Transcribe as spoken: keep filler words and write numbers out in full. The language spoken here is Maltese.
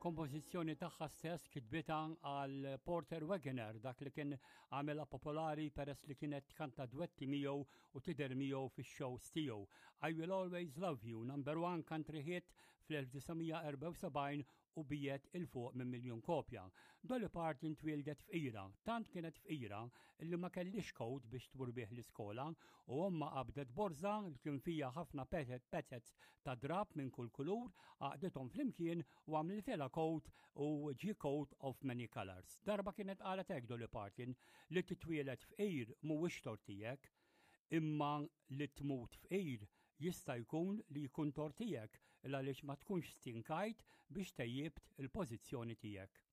kompożizzjoni tagħha stess kitbita għal Porter Wagoner, dak li kien għamela popolari peress li kienet kanta duetti miegħu u tidher miegħu fix-shows tiegħu. I Will Always Love You, number one country hit fl-1974 u bijet il-fuq minn miljon kopja. Dolly Parton twildet f'ira, tant kienet f'ira li ma kellix kod biex twur bih l-iskola u omma qabdet borza li kien fija ħafna petet ta' drab minn kull kulur, għaqdithom flimkien u għamlitela coat u ġi coat of many colors. Darba kienet qalet hekk Dolly Parton li titwielet f'qir mhuwiex tortijek, imma li tmut f'qir jista' jkun li jkun tortijek il għaliex ma tkunx stinkajt biex tejjibt il-pożizzjoni tiegħek.